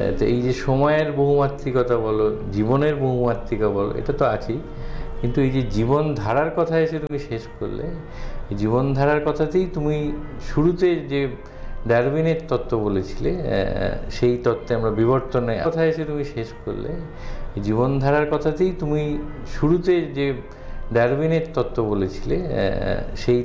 তো এই যে সময়ের বহুমাত্রিকতা বলো, জীবনের বহুমাত্রিকা বলো, এটা তো আছেই, কিন্তু এই যে জীবনধারার কথা এসে তুমি শেষ করলে, এই জীবনধারার কথাতেই তুমি শুরুতে যে ডারউইনের তত্ত্ব বলেছিলে, সেই তত্ত্বে আমরা বিবর্তনে কথা এসে তুমি শেষ করলে, এই জীবনধারার কথাতেই তুমি শুরুতে যে ডারউইনের তত্ত্ব বলেছিলে, সেই